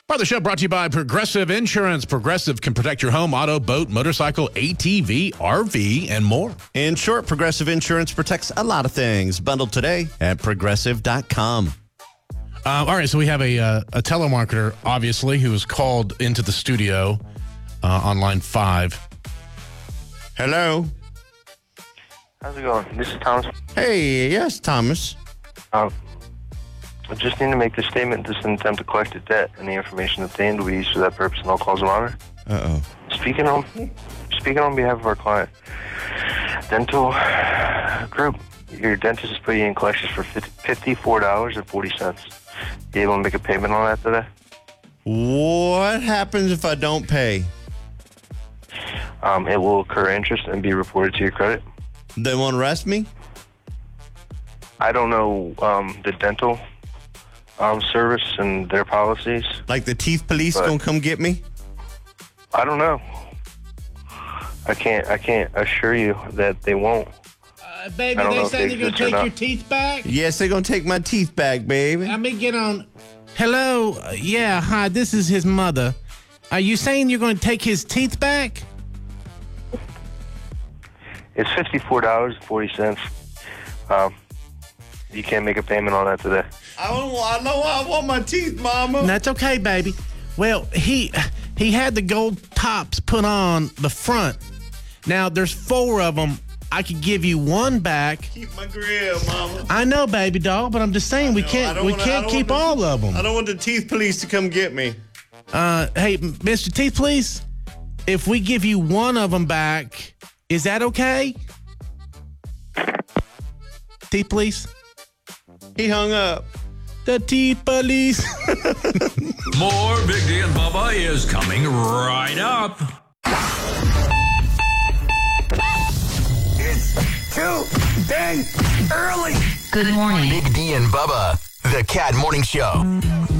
Part of the show brought to you by Progressive Insurance. Progressive can protect your home, auto, boat, motorcycle, ATV, RV, and more. In short, Progressive Insurance protects a lot of things. Bundled today at Progressive.com. All right, so we have a telemarketer, obviously, who was called into the studio on line 5. Hello. How's it going? This is Thomas. Hey, yes, Thomas. I just need to make this statement. This is an attempt to collect a debt, and the information obtained will be used for that purpose, and all calls of honor. Uh-oh. Speaking on behalf of our client, Dental Group, your dentist is putting in collections for $54.40. You able to make a payment on that today? What happens if I don't pay? It will incur interest and be reported to your credit. They won't arrest me? I don't know the dental service and their policies. Like the teeth police gonna come get me? I don't know. I can't assure you that they won't. Baby, they say they're going to take your teeth back? Yes, they're gonna take my teeth back, baby. Let me get on. Hello? Yeah, hi, this is his mother. Are you saying you're going to take his teeth back? It's $54.40. You can't make a payment on that today. I want my teeth, Mama. That's okay, baby. Well, he had the gold tops put on the front. Now, there's 4 of them. I could give you one back. Keep my grill, Mama. I know, baby doll, but I'm just saying we can't keep all of them. I don't want the teeth police to come get me. Hey, Mr. Teeth Police, if we give you one of them back, is that okay? Teeth Police? He hung up. The Teeth Police. More Big D and Bubba is coming right up. It's too dang early. Good morning. Big D and Bubba, the Cat Morning Show.